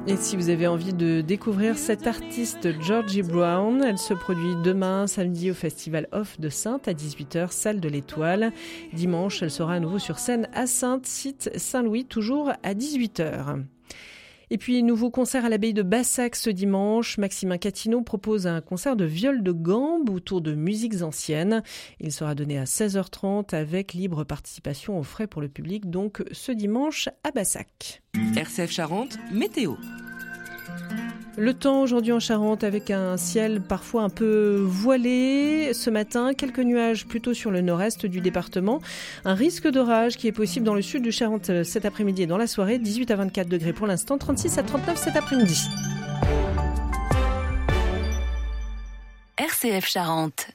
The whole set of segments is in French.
Et si vous avez envie de découvrir cette artiste Georgie Brown, elle se produit demain, samedi, au Festival Off de Saintes à 18h, salle de l'Étoile. Dimanche, elle sera à nouveau sur scène à Saintes, site Saint-Louis, toujours à 18h. Et puis, nouveau concert à l'abbaye de Bassac ce dimanche. Maximin Catino propose un concert de viol de gambe autour de musiques anciennes. Il sera donné à 16h30 avec libre participation aux frais pour le public, donc ce dimanche à Bassac. RCF Charente, météo. Le temps aujourd'hui en Charente avec un ciel parfois un peu voilé. Ce matin, quelques nuages plutôt sur le nord-est du département. Un risque d'orage qui est possible dans le sud du Charente cet après-midi et dans la soirée. 18 à 24 degrés pour l'instant, 36 à 39 cet après-midi. RCF Charente.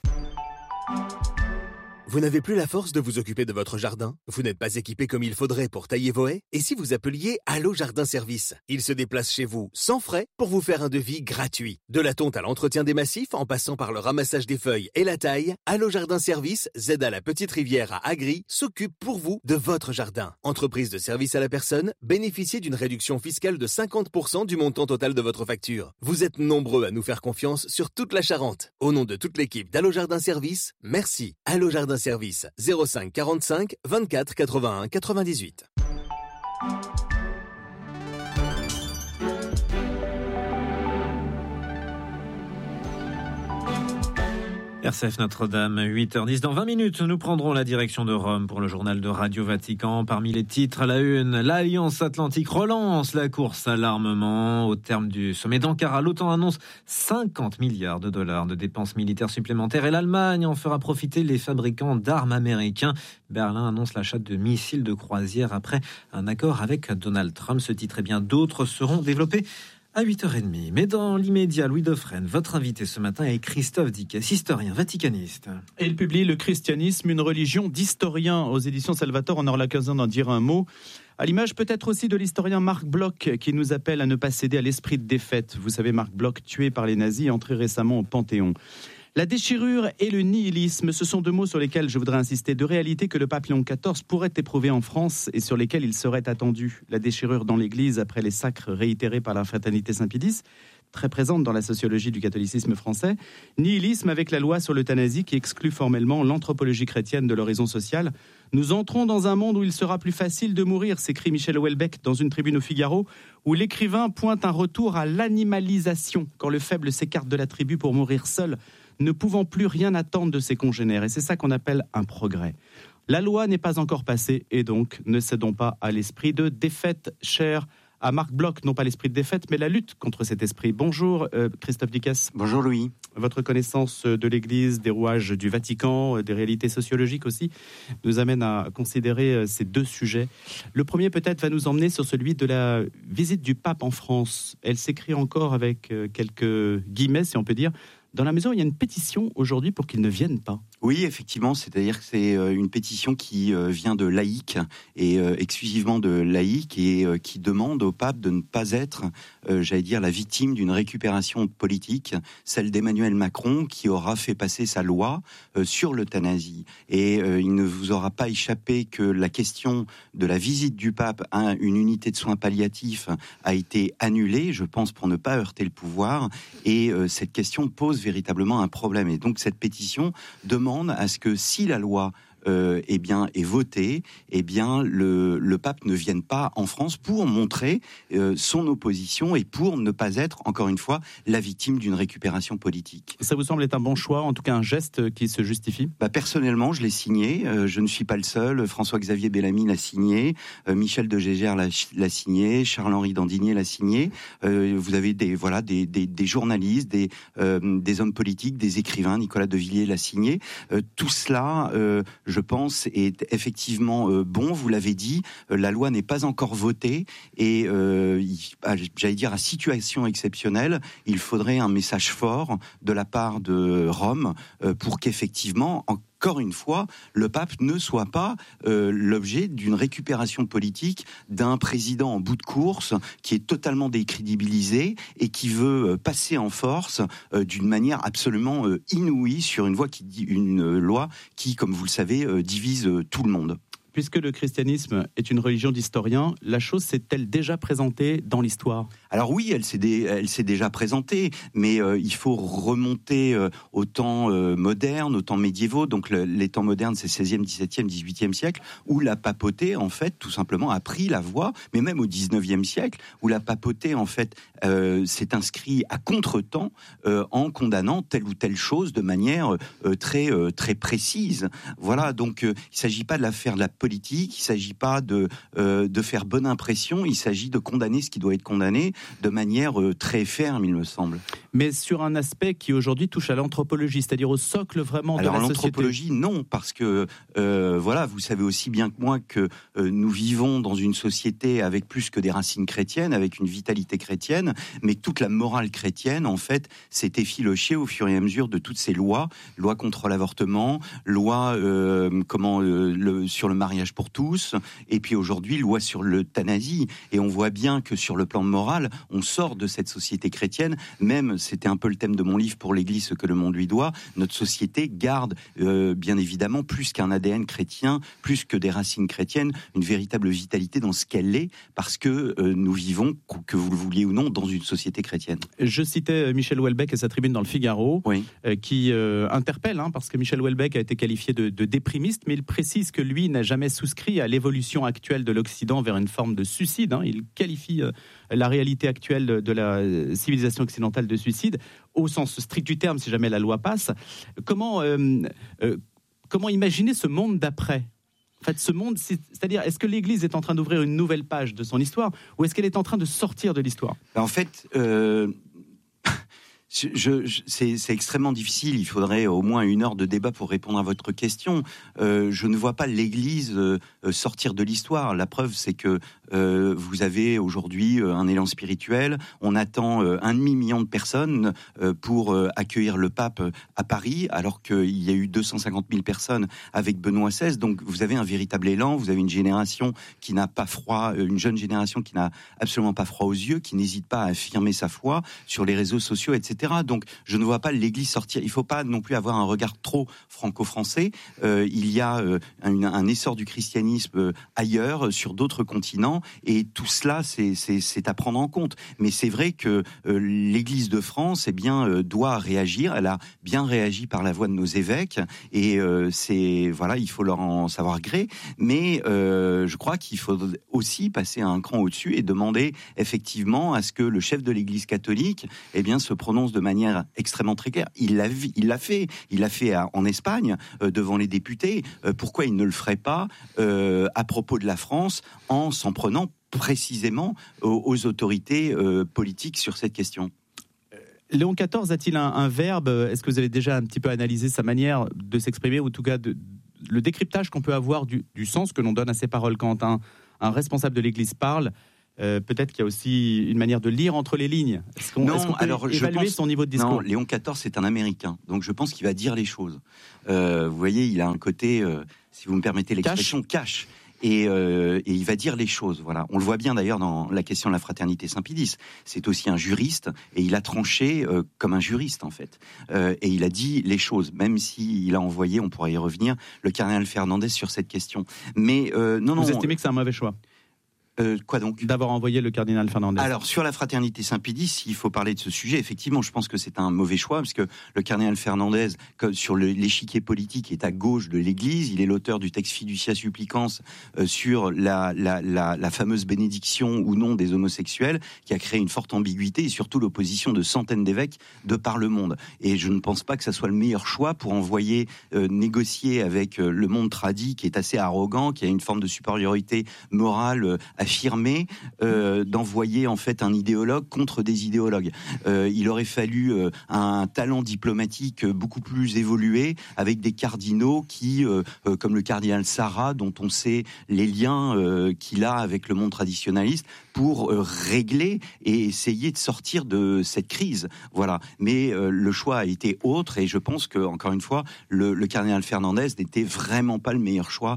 Vous n'avez plus la force de vous occuper de votre jardin? Vous n'êtes pas équipé comme il faudrait pour tailler vos haies? Et si vous appeliez Allo Jardin Service? Ils se déplacent chez vous sans frais pour vous faire un devis gratuit. De la tonte à l'entretien des massifs, en passant par le ramassage des feuilles et la taille, Allo Jardin Service, Z à la Petite Rivière à Agri, s'occupe pour vous de votre jardin. Entreprise de service à la personne, bénéficiez d'une réduction fiscale de 50% du montant total de votre facture. Vous êtes nombreux à nous faire confiance sur toute la Charente. Au nom de toute l'équipe d'Allo Jardin Service, merci. Allo Jardin Service 05 45 24 81 98. RCF Notre-Dame, 8h10. Dans 20 minutes, nous prendrons la direction de Rome pour le journal de Radio Vatican. Parmi les titres à la une, l'Alliance Atlantique relance la course à l'armement. Au terme du sommet d'Ankara, l'OTAN annonce 50 milliards de dollars de dépenses militaires supplémentaires et l'Allemagne en fera profiter les fabricants d'armes américains. Berlin annonce l'achat de missiles de croisière après un accord avec Donald Trump. Ce titre et bien d'autres seront développés à 8h30. Mais dans l'immédiat, Louis Dauphren, votre invité ce matin est Christophe Dickès, historien vaticaniste. Et il publie Le christianisme, une religion d'historien aux éditions Salvator. On aura l'occasion d'en dire un mot. À l'image peut-être aussi de l'historien Marc Bloch qui nous appelle à ne pas céder à l'esprit de défaite. Vous savez, Marc Bloch, tué par les nazis et entré récemment au Panthéon. La déchirure et le nihilisme, ce sont deux mots sur lesquels je voudrais insister, deux réalités que le pape Léon XIV pourrait éprouver en France et sur lesquelles il serait attendu. La déchirure dans l'Église après les sacres réitérés par la fraternité Saint-Pédis, très présente dans la sociologie du catholicisme français. Nihilisme avec la loi sur l'euthanasie qui exclut formellement l'anthropologie chrétienne de l'horizon social. Nous entrons dans un monde où il sera plus facile de mourir, s'écrit Michel Houellebecq dans une tribune au Figaro, où l'écrivain pointe un retour à l'animalisation, quand le faible s'écarte de la tribu pour mourir seul, ne pouvant plus rien attendre de ses congénères. Et c'est ça qu'on appelle un progrès. La loi n'est pas encore passée et donc ne cédons pas à l'esprit de défaite, cher à Marc Bloch, non pas l'esprit de défaite, mais la lutte contre cet esprit. Bonjour Christophe Dickès. Bonjour Louis. Votre connaissance de l'Église, des rouages du Vatican, des réalités sociologiques aussi, nous amène à considérer ces deux sujets. Le premier peut-être va nous emmener sur celui de la visite du pape en France. Elle s'écrit encore avec quelques guillemets, si on peut dire, dans la mesure où il y a une pétition aujourd'hui pour qu'il ne vienne pas. Oui, effectivement, c'est-à-dire que c'est une pétition qui vient de laïcs et exclusivement de laïcs et qui demande au pape de ne pas être, j'allais dire, la victime d'une récupération politique, celle d'Emmanuel Macron qui aura fait passer sa loi sur l'euthanasie. Et il ne vous aura pas échappé que la question de la visite du pape à une unité de soins palliatifs a été annulée, je pense, pour ne pas heurter le pouvoir. Et cette question pose véritablement un problème. Et donc cette pétition demande à ce que si la loi est votée, le pape ne vienne pas en France pour montrer son opposition et pour ne pas être, encore une fois, la victime d'une récupération politique. Ça vous semble être un bon choix, en tout cas un geste qui se justifie ? Personnellement, je l'ai signé. Je ne suis pas le seul. François-Xavier Bellamy l'a signé. Michel de Gégère l'a signé. Charles-Henri Dandinier l'a signé. Vous avez des journalistes, des hommes politiques, des écrivains. Nicolas de Villiers l'a signé. Tout cela, je pense, est effectivement bon. Vous l'avez dit, la loi n'est pas encore votée et, j'allais dire, à situation exceptionnelle, il faudrait un message fort de la part de Rome pour qu'effectivement, encore une fois, le pape ne soit pas l'objet d'une récupération politique d'un président en bout de course qui est totalement décrédibilisé et qui veut passer en force d'une manière absolument inouïe sur une loi qui, comme vous le savez, divise tout le monde. Puisque le christianisme est une religion d'historiens, la chose s'est-elle déjà présentée dans l'histoire ? Alors oui, elle s'est déjà présentée, mais il faut remonter aux temps modernes, aux temps médiévaux. Donc les temps modernes, c'est 16e, 17e, 18e siècle, où la papauté, en fait, tout simplement a pris la voie, mais même au 19e siècle, où la papauté, en fait, s'est inscrit à contre-temps en condamnant telle ou telle chose de manière très précise. Voilà, donc il ne s'agit pas de faire de la politique, il ne s'agit pas de faire bonne impression, il s'agit de condamner ce qui doit être condamné de manière très ferme, il me semble. Mais sur un aspect qui aujourd'hui touche à l'anthropologie, c'est-à-dire au socle vraiment de la société. Alors l'anthropologie, non, parce que voilà, vous savez aussi bien que moi que nous vivons dans une société avec plus que des racines chrétiennes, avec une vitalité chrétienne, mais toute la morale chrétienne, en fait, s'est effilochée au fur et à mesure de toutes ces lois contre l'avortement, loi sur le mariage pour tous, et puis aujourd'hui loi sur l'euthanasie. Et on voit bien que sur le plan moral, on sort de cette société chrétienne. Même, c'était un peu le thème de mon livre pour l'Église, ce que le monde lui doit. Notre société garde, bien évidemment, plus qu'un ADN chrétien, plus que des racines chrétiennes, une véritable vitalité dans ce qu'elle est, parce que nous vivons, que vous le vouliez ou non, dans une société chrétienne. Je citais Michel Houellebecq et sa tribune dans le Figaro, oui. Qui interpelle, parce que Michel Houellebecq a été qualifié de déprimiste, mais il précise que lui n'a jamais souscrit à l'évolution actuelle de l'Occident vers une forme de suicide. Il qualifie la réalité actuelle de la civilisation occidentale de suicide, au sens strict du terme, si jamais la loi passe. Comment imaginer ce monde d'après ? En fait, ce monde, c'est-à-dire, est-ce que l'Église est en train d'ouvrir une nouvelle page de son histoire, ou est-ce qu'elle est en train de sortir de l'histoire ? En fait, c'est extrêmement difficile. Il faudrait au moins 1 heure de débat pour répondre à votre question. Je ne vois pas l'Église sortir de l'histoire. La preuve, c'est que vous avez aujourd'hui un élan spirituel. On attend 1,5 million de personnes pour accueillir le pape à Paris, alors qu'il y a eu 250 000 personnes avec Benoît XVI. Donc vous avez un véritable élan. Vous avez une génération qui n'a pas froid, une jeune génération qui n'a absolument pas froid aux yeux, qui n'hésite pas à affirmer sa foi sur les réseaux sociaux, etc. Donc je ne vois pas l'Église sortir. Il ne faut pas non plus avoir un regard trop franco-français. Il y a un essor du christianisme ailleurs, sur d'autres continents, et tout cela, c'est à prendre en compte. Mais c'est vrai que l'Église de France, doit réagir. Elle a bien réagi par la voix de nos évêques, et il faut leur en savoir gré. Mais je crois qu'il faut aussi passer un cran au-dessus et demander effectivement à ce que le chef de l'Église catholique, se prononce de manière extrêmement très claire. Il l'a fait en Espagne devant les députés. Pourquoi il ne le ferait pas à propos de la France, en s'en prenant précisément aux autorités politiques sur cette question? Léon XIV a-t-il un verbe? Est-ce que vous avez déjà un petit peu analysé sa manière de s'exprimer, ou en tout cas le décryptage qu'on peut avoir du sens que l'on donne à ses paroles quand un responsable de l'Église parle? Peut-être qu'il y a aussi une manière de lire entre les lignes. Est-ce qu'on peut évaluer son niveau de discours? Non, Léon XIV, c'est un Américain. Donc je pense qu'il va dire les choses. Vous voyez, il a un côté, si vous me permettez l'expression, cash. Et il va dire les choses. Voilà. On le voit bien d'ailleurs dans la question de la fraternité Saint-Pédis. C'est aussi un juriste, et il a tranché comme un juriste, en fait. Et il a dit les choses, même s'il a envoyé, on pourra y revenir, le cardinal Fernandez sur cette question. Mais Vous estimez que c'est un mauvais choix? Quoi donc? D'avoir envoyé le cardinal Fernandez. Alors, sur la fraternité Saint-Pédis, il faut parler de ce sujet. Effectivement, je pense que c'est un mauvais choix, parce que le cardinal Fernandez, sur l'échiquier politique, est à gauche de l'Église. Il est l'auteur du texte Fiducia Supplicans sur la fameuse bénédiction ou non des homosexuels, qui a créé une forte ambiguïté, et surtout l'opposition de centaines d'évêques de par le monde. Et je ne pense pas que ça soit le meilleur choix pour envoyer négocier avec le monde tradi, qui est assez arrogant, qui a une forme de supériorité morale affirmé, d'envoyer en fait un idéologue contre des idéologues. Il aurait fallu un talent diplomatique beaucoup plus évolué, avec des cardinaux qui, comme le cardinal Sarah, dont on sait les liens qu'il a avec le monde traditionnaliste, pour régler et essayer de sortir de cette crise. Voilà. Mais le choix a été autre, et je pense que, encore une fois, le cardinal Fernandez n'était vraiment pas le meilleur choix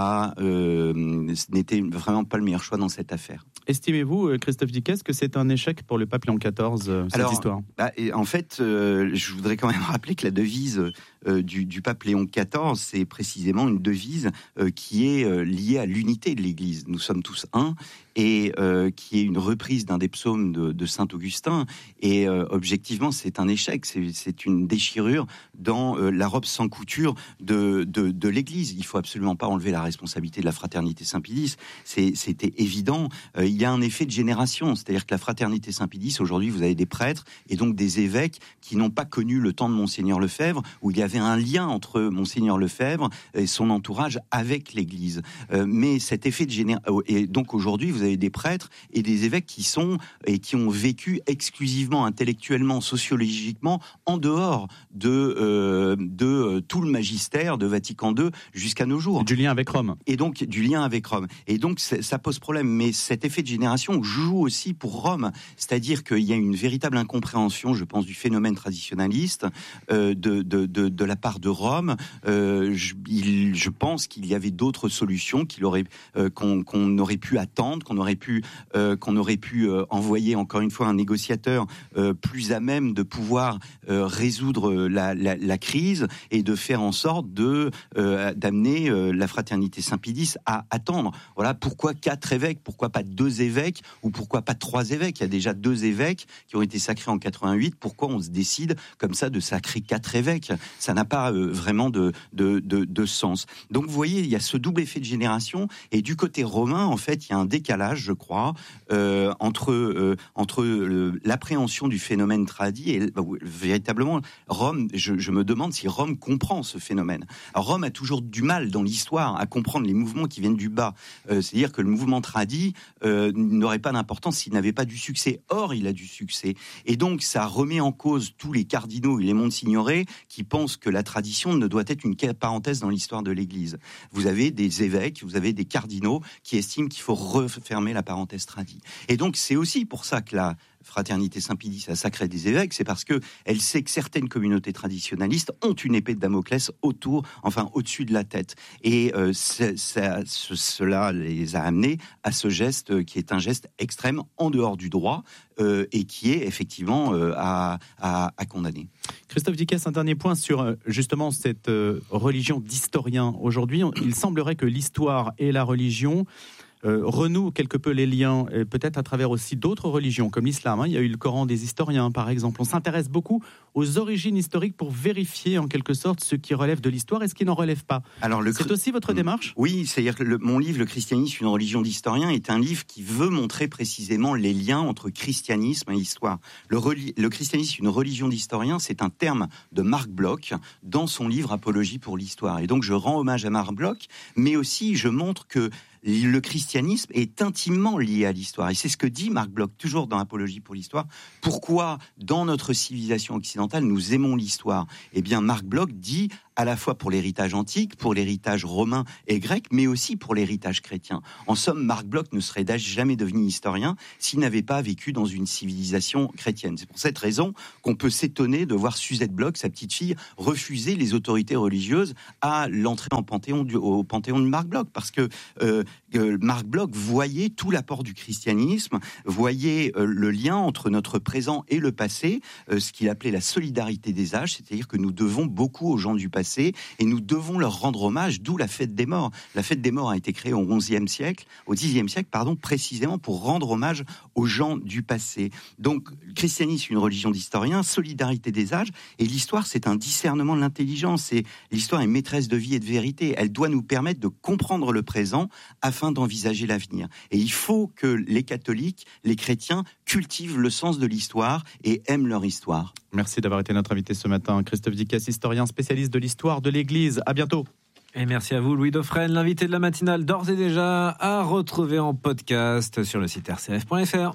dans cette affaire. Estimez-vous, Christophe Dickès, que c'est un échec pour le pape Léon XIV, cette histoire? En fait, je voudrais quand même rappeler que la devise du pape Léon XIV, c'est précisément une devise qui est liée à l'unité de l'Église. Nous sommes tous un, et qui est une reprise d'un des psaumes de saint Augustin. Et objectivement, c'est un échec, c'est une déchirure dans la robe sans couture de l'Église. Il faut absolument pas enlever la responsabilité de la fraternité Saint-Pédis. C'était évident. Il y a un effet de génération, c'est-à-dire que la fraternité Saint-Pédis, aujourd'hui, vous avez des prêtres et donc des évêques qui n'ont pas connu le temps de Monseigneur Lefebvre, où il y avait un lien entre Monseigneur Lefebvre et son entourage avec l'Église. Mais cet effet de génération, et donc aujourd'hui, vous avez des prêtres et des évêques qui ont vécu exclusivement, intellectuellement, sociologiquement, en dehors de tout le magistère de Vatican II jusqu'à nos jours. Du lien avec Rome. Et donc, du lien avec Rome. Et donc, ça pose problème. Mais cet effet de génération joue aussi pour Rome. C'est-à-dire qu'il y a une véritable incompréhension, je pense, du phénomène traditionnaliste de la part de Rome. Je pense qu'il y avait d'autres solutions qu'on aurait pu attendre, qu'on aurait pu envoyer encore une fois un négociateur plus à même de pouvoir résoudre la crise et de faire en sorte d'amener la fraternité Saint-Pédis à attendre. Voilà, pourquoi 4 évêques, pourquoi pas 2 évêques, ou pourquoi pas 3 évêques? Il y a déjà 2 évêques qui ont été sacrés en 88. Pourquoi on se décide comme ça de sacrer 4 évêques? Ça n'a pas vraiment de sens. Donc vous voyez, il y a ce double effet de génération, et du côté romain, en fait, il y a un décalage, je crois, entre l'appréhension du phénomène tradit et véritablement Rome. Je me demande si Rome comprend ce phénomène. Alors, Rome a toujours du mal dans l'histoire à comprendre les mouvements qui viennent du bas. C'est-à-dire que le mouvement tradit n'aurait pas d'importance s'il n'avait pas du succès. Or, il a du succès. Et donc, ça remet en cause tous les cardinaux et les monsignorés qui pensent que la tradition ne doit être une parenthèse dans l'histoire de l'Église. Vous avez des évêques, vous avez des cardinaux qui estiment qu'il faut refermer la parenthèse tradie. Et donc, c'est aussi pour ça que la fraternité Saint-Pédis a sacré des évêques, c'est parce que elle sait que certaines communautés traditionnalistes ont une épée de Damoclès au-dessus de la tête. Et cela les a amenés à ce geste qui est un geste extrême en dehors du droit et qui est effectivement à condamner. Christophe Dickès, un dernier point sur justement cette religion d'historien. Aujourd'hui, il semblerait que l'histoire et la religion renoue quelque peu les liens, peut-être à travers aussi d'autres religions, comme l'islam. Il y a eu le Coran des historiens, par exemple. On s'intéresse beaucoup aux origines historiques pour vérifier, en quelque sorte, ce qui relève de l'histoire et ce qui n'en relève pas. Alors, c'est aussi votre démarche ? Oui, c'est-à-dire que mon livre, Le christianisme, une religion d'historien, est un livre qui veut montrer précisément les liens entre christianisme et histoire. Le christianisme, une religion d'historien, c'est un terme de Marc Bloch dans son livre Apologie pour l'histoire. Et donc, je rends hommage à Marc Bloch, mais aussi je montre que le christianisme est intimement lié à l'histoire. Et c'est ce que dit Marc Bloch, toujours dans Apologie pour l'histoire. Pourquoi, dans notre civilisation occidentale, nous aimons l'histoire ? Eh bien, Marc Bloch dit, à la fois pour l'héritage antique, pour l'héritage romain et grec, mais aussi pour l'héritage chrétien. En somme, Marc Bloch ne serait jamais devenu historien s'il n'avait pas vécu dans une civilisation chrétienne. C'est pour cette raison qu'on peut s'étonner de voir Suzette Bloch, sa petite fille, refuser les autorités religieuses à l'entrée au panthéon de Marc Bloch, parce que Marc Bloch voyait tout l'apport du christianisme, voyait le lien entre notre présent et le passé, ce qu'il appelait la solidarité des âges, c'est-à-dire que nous devons beaucoup aux gens du passé et nous devons leur rendre hommage, d'où la fête des morts. La fête des morts a été créée au Xe siècle, précisément pour rendre hommage aux gens du passé. Donc, le christianisme, une religion d'historien, solidarité des âges, et l'histoire, c'est un discernement de l'intelligence. Et l'histoire est maîtresse de vie et de vérité. Elle doit nous permettre de comprendre le présent afin d'envisager l'avenir. Et il faut que les catholiques, les chrétiens, cultivent le sens de l'histoire et aiment leur histoire. Merci d'avoir été notre invité ce matin. Christophe Dickès, historien spécialiste de l'histoire de l'Église. À bientôt. Et merci à vous, Louis Dauphren, l'invité de la matinale, d'ores et déjà à retrouver en podcast sur le site rcf.fr.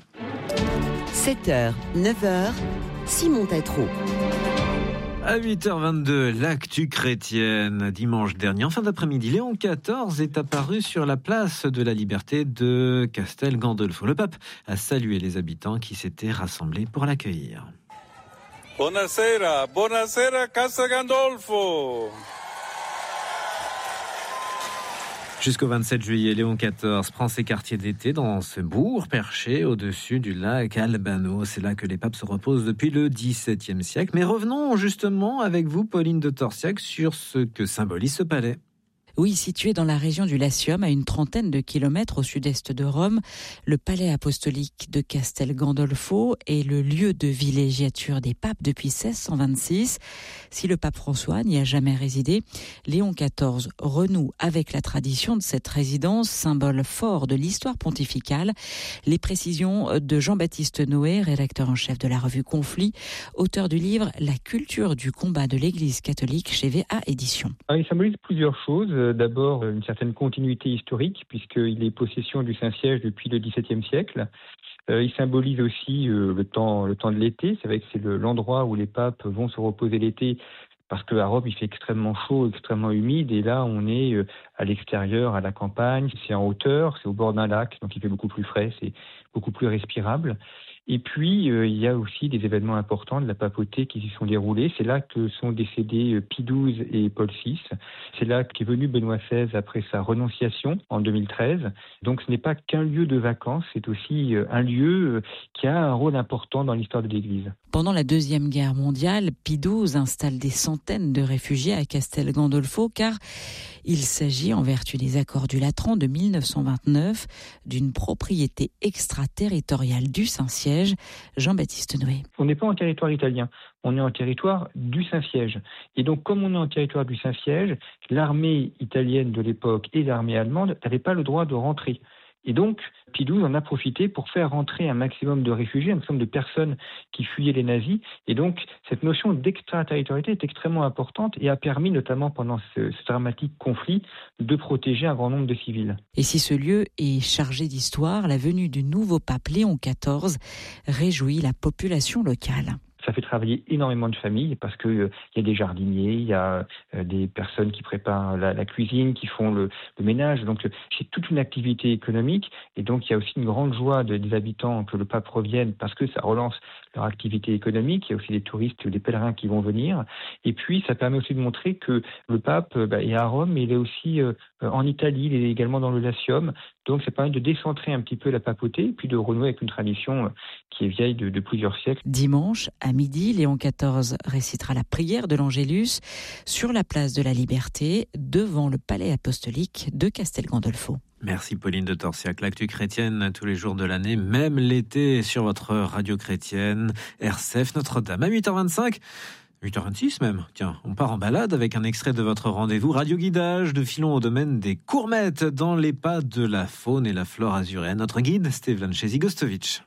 7h, 9h, Simon Tétrault. À 8h22, l'actu chrétienne. Dimanche dernier, en fin d'après-midi, Léon XIV est apparu sur la place de la Liberté de Castel Gandolfo. Le pape a salué les habitants qui s'étaient rassemblés pour l'accueillir. Buonasera, buonasera Castel Gandolfo. Jusqu'au 27 juillet, Léon XIV prend ses quartiers d'été dans ce bourg perché au-dessus du lac Albano. C'est là que les papes se reposent depuis le XVIIe siècle. Mais revenons justement avec vous, Pauline de Torsiac, sur ce que symbolise ce palais. Oui, situé dans la région du Latium, à une trentaine de kilomètres au sud-est de Rome, le palais apostolique de Castel Gandolfo est le lieu de villégiature des papes depuis 1626. Si le pape François n'y a jamais résidé, Léon XIV renoue avec la tradition de cette résidence, symbole fort de l'histoire pontificale. Les précisions de Jean-Baptiste Noé, rédacteur en chef de la revue Conflit, auteur du livre « La culture du combat de l'Église catholique » chez VA Éditions. Il symbolise plusieurs choses. D'abord, une certaine continuité historique, puisqu'il est possession du Saint-Siège depuis le XVIIe siècle. Il symbolise aussi le temps de l'été. C'est vrai que c'est l'endroit où les papes vont se reposer l'été, parce qu'à Rome, il fait extrêmement chaud, extrêmement humide. Et là, on est à l'extérieur, à la campagne. C'est en hauteur, c'est au bord d'un lac, donc il fait beaucoup plus frais, c'est beaucoup plus respirable. Et puis, il y a aussi des événements importants de la papauté qui s'y sont déroulés. C'est là que sont décédés Pie XII et Paul VI. C'est là qu'est venu Benoît XVI après sa renonciation en 2013. Donc, ce n'est pas qu'un lieu de vacances, c'est aussi un lieu qui a un rôle important dans l'histoire de l'Église. Pendant la Deuxième Guerre mondiale, Pie XII installe des centaines de réfugiés à Castel Gandolfo car il s'agit, en vertu des accords du Latran de 1929, d'une propriété extraterritoriale du Saint-Siège. Jean-Baptiste Noé. On n'est pas en territoire italien, on est en territoire du Saint-Siège. Et donc, comme on est en territoire du Saint-Siège, l'armée italienne de l'époque et l'armée allemande n'avaient pas le droit de rentrer. Et donc, Pie XII en a profité pour faire rentrer un maximum de réfugiés, un maximum de personnes qui fuyaient les nazis. Et donc, cette notion d'extraterritorialité est extrêmement importante et a permis, notamment pendant ce dramatique conflit, de protéger un grand nombre de civils. Et si ce lieu est chargé d'histoire, la venue du nouveau pape Léon XIV réjouit la population locale. Ça fait travailler énormément de familles parce qu'il y a des jardiniers, il y a des personnes qui préparent la cuisine, qui font le ménage. Donc c'est toute une activité économique et donc il y a aussi une grande joie des habitants que le pape revienne parce que ça relance leur activité économique. Il y a aussi des touristes, des pèlerins qui vont venir. Et puis ça permet aussi de montrer que le pape est à Rome, mais il est aussi en Italie, il est également dans le Latium. Donc ça permet de décentrer un petit peu la papauté et puis de renouer avec une tradition qui est vieille de plusieurs siècles. Dimanche, à midi, Léon XIV récitera la prière de l'Angélus sur la place de la Liberté, devant le palais apostolique de Castel Gandolfo. Merci Pauline de Torsiac. L'actu chrétienne tous les jours de l'année, même l'été, sur votre radio chrétienne, RCF Notre-Dame. À 8h25, 8h26 même. Tiens, on part en balade avec un extrait de votre rendez-vous radio guidage de filons au domaine des Courmettes, dans les pas de la faune et la flore azuréenne. Notre guide, Stevan Chezi-Gostovic.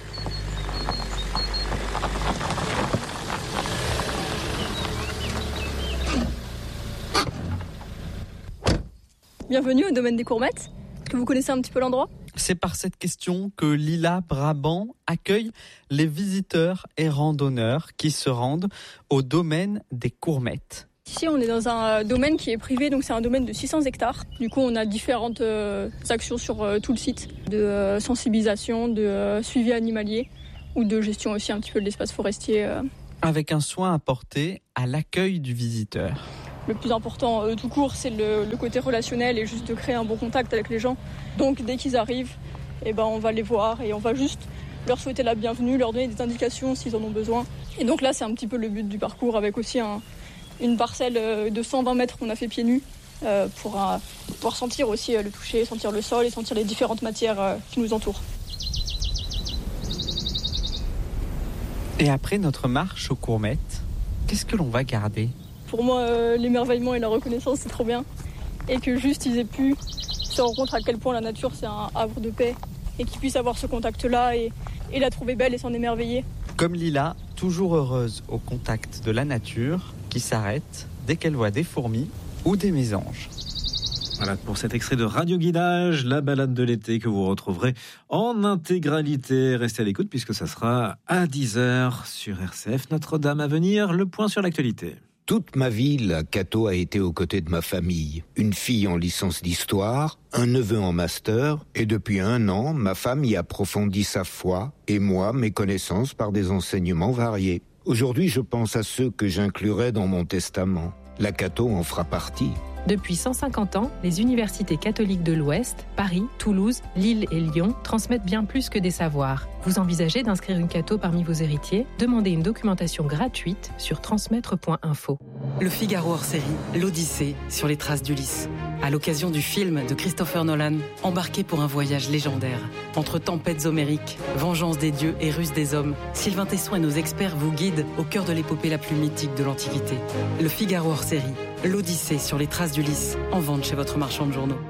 Bienvenue au domaine des Courmettes. Est-ce que vous connaissez un petit peu l'endroit ? C'est par cette question que Lila Brabant accueille les visiteurs et randonneurs qui se rendent au domaine des Courmettes. Ici, on est dans un domaine qui est privé, donc c'est un domaine de 600 hectares. Du coup, on a différentes actions sur tout le site, de sensibilisation, de suivi animalier ou de gestion aussi un petit peu de l'espace forestier. Avec un soin apporté à l'accueil du visiteur. Le plus important tout court, c'est le côté relationnel et juste de créer un bon contact avec les gens. Donc dès qu'ils arrivent, on va les voir et on va juste leur souhaiter la bienvenue, leur donner des indications s'ils en ont besoin. Et donc là, c'est un petit peu le but du parcours avec aussi une parcelle de 120 mètres qu'on a fait pieds nus pour pouvoir sentir aussi le toucher, sentir le sol et sentir les différentes matières qui nous entourent. Et après notre marche aux Courmettes, qu'est-ce que l'on va garder ? Pour moi, l'émerveillement et la reconnaissance, c'est trop bien. Et que juste ils aient pu se rendre compte à quel point la nature, c'est un havre de paix. Et qu'ils puissent avoir ce contact-là et la trouver belle et s'en émerveiller. Comme Lila, toujours heureuse au contact de la nature, qui s'arrête dès qu'elle voit des fourmis ou des mésanges. Voilà pour cet extrait de Radio Guidage, la balade de l'été que vous retrouverez en intégralité. Restez à l'écoute puisque ça sera à 10h sur RCF Notre-Dame. À venir, le point sur l'actualité. Toute ma vie, la Cato a été aux côtés de ma famille. Une fille en licence d'histoire, un neveu en master, et depuis 1 an, ma femme y approfondit sa foi, et moi, mes connaissances par des enseignements variés. Aujourd'hui, je pense à ceux que j'inclurai dans mon testament. La Cato en fera partie. Depuis 150 ans, les universités catholiques de l'Ouest, Paris, Toulouse, Lille et Lyon transmettent bien plus que des savoirs. Vous envisagez d'inscrire une catho parmi vos héritiers ? Demandez une documentation gratuite sur transmettre.info. Le Figaro hors série, l'Odyssée sur les traces d'Ulysse. À l'occasion du film de Christopher Nolan, embarqué pour un voyage légendaire. Entre tempêtes homériques, vengeance des dieux et ruse des hommes, Sylvain Tesson et nos experts vous guident au cœur de l'épopée la plus mythique de l'Antiquité. Le Figaro hors série, l'Odyssée sur les traces d'Ulysse, en vente chez votre marchand de journaux.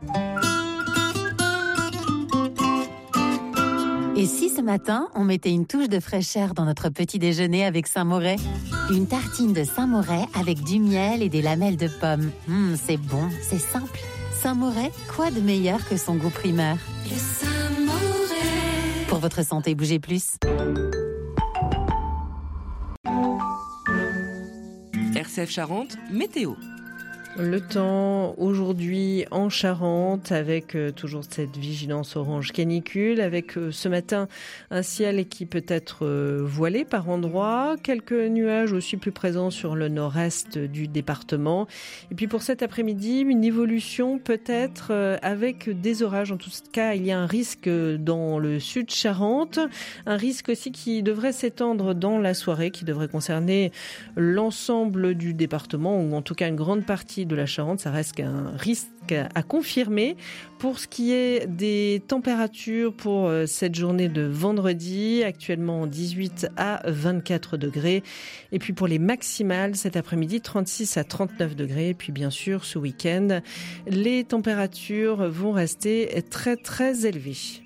Et si ce matin, on mettait une touche de fraîcheur dans notre petit déjeuner avec Saint-Moret ? Une tartine de Saint-Moret avec du miel et des lamelles de pommes. C'est bon, c'est simple. Saint-Moret, quoi de meilleur que son goût primeur ? Le Saint-Moret. Pour votre santé, bougez plus. RCF Charente, météo. Le temps aujourd'hui en Charente avec toujours cette vigilance orange canicule, avec ce matin un ciel qui peut être voilé par endroits, quelques nuages aussi plus présents sur le nord-est du département. Et puis pour cet après-midi, une évolution peut-être avec des orages. En tout cas, il y a un risque dans le sud Charente, un risque aussi qui devrait s'étendre dans la soirée, qui devrait concerner l'ensemble du département ou en tout cas une grande partie de la Charente. Ça reste un risque à confirmer. Pour ce qui est des températures pour cette journée de vendredi, actuellement 18 à 24 degrés. Et puis pour les maximales, cet après-midi, 36 à 39 degrés. Et puis bien sûr, ce week-end, les températures vont rester très très élevées.